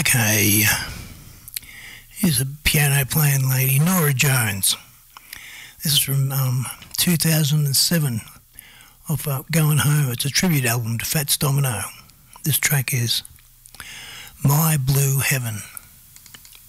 Okay, here's a piano playing lady, Nora Jones. This is from 2007 of Going Home. It's a tribute album to Fats Domino. This track is My Blue Heaven.